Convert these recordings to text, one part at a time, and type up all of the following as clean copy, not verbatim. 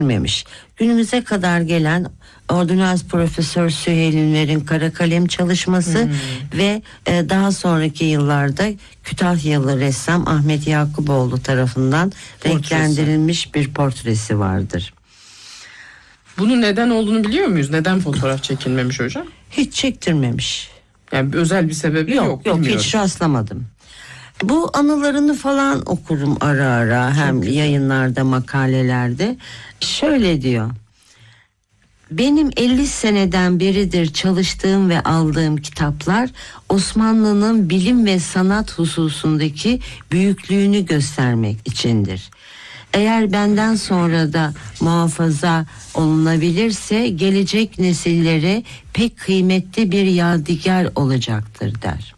Günümüze kadar gelen Ordonans Profesör Süheyl Ünver'in kara kalem çalışması ve daha sonraki yıllarda Kütahyalı ressam Ahmet Yakuboğlu tarafından renklendirilmiş bir portresi vardır. Bunun neden olduğunu biliyor muyuz? Neden fotoğraf çekilmemiş hocam? Hiç çektirmemiş. Yani özel bir sebebi yok. Yok, hiç rastlamadım. Bu anılarını falan okurum ara ara, hem yayınlarda, makalelerde. Şöyle diyor: benim 50 seneden beridir çalıştığım ve aldığım kitaplar Osmanlı'nın bilim ve sanat hususundaki büyüklüğünü göstermek içindir. Eğer benden sonra da muhafaza olunabilirse gelecek nesillere pek kıymetli bir yadigar olacaktır der.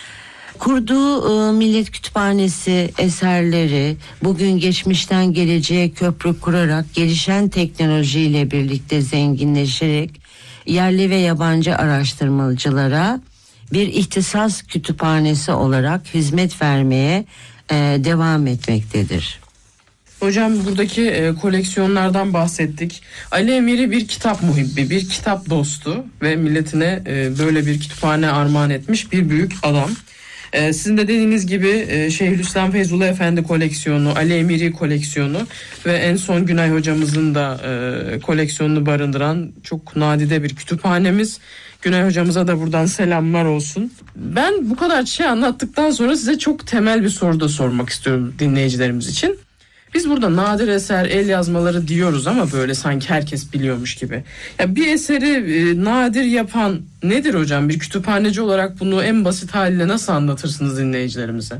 Kurduğu Millet Kütüphanesi eserleri bugün geçmişten geleceğe köprü kurarak gelişen teknolojiyle birlikte zenginleşerek yerli ve yabancı araştırmacılara bir ihtisas kütüphanesi olarak hizmet vermeye devam etmektedir. Hocam buradaki koleksiyonlardan bahsettik. Ali Emiri bir kitap muhibbi, bir kitap dostu ve milletine böyle bir kütüphane armağan etmiş bir büyük adam. Sizin de dediğiniz gibi Şeyhülislam Feyzullah Efendi koleksiyonu, Ali Emiri koleksiyonu ve en son Günay hocamızın da koleksiyonunu barındıran çok nadide bir kütüphanemiz. Günay hocamıza da buradan selamlar olsun. Ben bu kadar şey anlattıktan sonra size çok temel bir soru da sormak istiyorum dinleyicilerimiz için. Biz burada nadir eser, el yazmaları diyoruz ama böyle sanki herkes biliyormuş gibi. Ya bir eseri nadir yapan nedir hocam? Bir kütüphaneci olarak bunu en basit haliyle nasıl anlatırsınız dinleyicilerimize?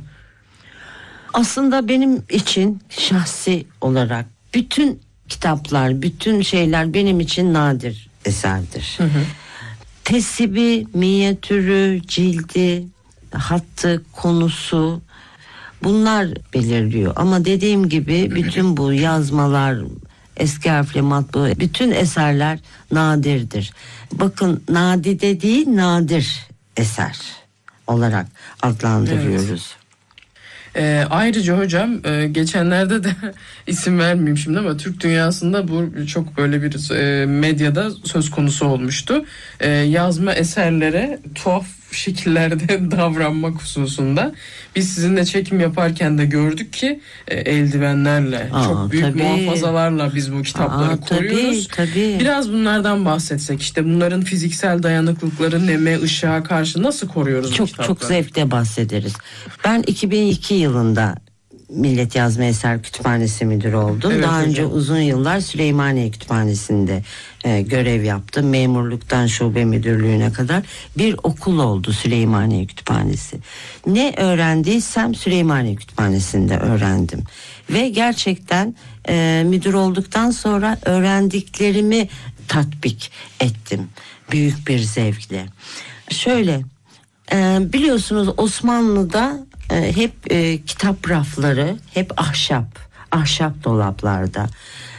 Aslında benim için şahsi olarak bütün kitaplar, bütün şeyler benim için nadir eserdir. Tesibi, minyatürü, cildi, hattı, konusu, bunlar belirliyor. Ama dediğim gibi bütün bu yazmalar, eski harfle matbu, bütün eserler nadirdir. Bakın, nadide değil, nadir eser olarak adlandırıyoruz. Evet. Ayrıca hocam geçenlerde de isim vermeyeyim şimdi ama Türk dünyasında bu çok böyle bir medyada söz konusu olmuştu. Yazma eserlere tuhaf şekillerde davranmak hususunda. Biz sizinle çekim yaparken de gördük ki eldivenlerle, çok büyük muhafazalarla biz bu kitapları koruyoruz. Tabii. Biraz bunlardan bahsetsek, işte bunların fiziksel dayanıklılıkları, neme, ışığa karşı nasıl koruyoruz bu kitapları? Çok zevkle bahsederiz. Ben 2002 yılında Millet Yazma Eser Kütüphanesi müdürü oldum. Evet, daha hocam. önce uzun yıllar Süleymaniye Kütüphanesi'nde görev yaptım. Memurluktan şube müdürlüğüne kadar bir okul oldu Süleymaniye Kütüphanesi. Ne öğrendiysem Süleymaniye Kütüphanesi'nde öğrendim. Ve gerçekten müdür olduktan sonra öğrendiklerimi tatbik ettim. Büyük bir zevkle. Şöyle, biliyorsunuz Osmanlı'da hep kitap rafları hep ahşap dolaplarda.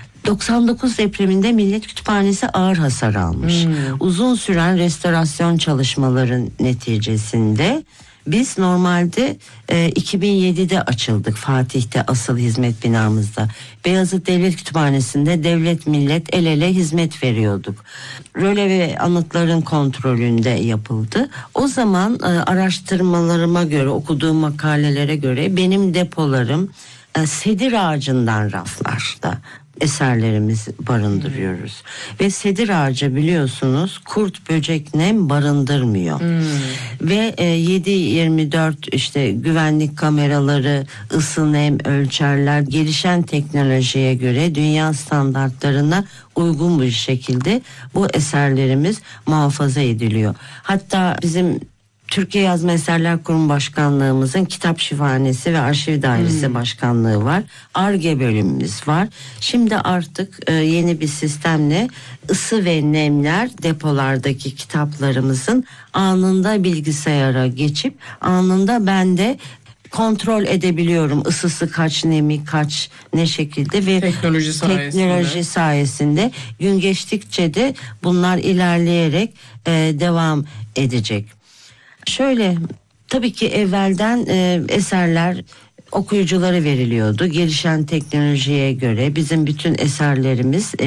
99 depreminde Millet Kütüphanesi ağır hasar almış. Uzun süren restorasyon çalışmaların neticesinde biz normalde 2007'de açıldık Fatih'te, asıl hizmet binamızda. Beyazıt Devlet Kütüphanesi'nde devlet millet el ele hizmet veriyorduk. Röle ve anıtların kontrolünde yapıldı. O zaman araştırmalarıma göre, okuduğum makalelere göre benim depolarım sedir ağacından raflarda eserlerimizi barındırıyoruz. Ve sedir ağacı biliyorsunuz kurt, böcek, nem barındırmıyor. Ve 7/24 işte güvenlik kameraları, ısı, nem ölçerler gelişen teknolojiye göre dünya standartlarına uygun bir şekilde bu eserlerimiz muhafaza ediliyor. Hatta bizim Türkiye Yazma Eserler Kurumu Başkanlığımızın Kitap Şifahanesi ve Arşiv Dairesi Başkanlığı var. Ar-Ge bölümümüz var. Şimdi artık yeni bir sistemle ısı ve nemler depolardaki kitaplarımızın anında bilgisayara geçip anında ben de kontrol edebiliyorum. Isısı kaç, nemi kaç, ne şekilde ve teknoloji sayesinde gün geçtikçe de bunlar ilerleyerek devam edecek. Şöyle, tabii ki evvelden eserler okuyuculara veriliyordu. Gelişen teknolojiye göre bizim bütün eserlerimiz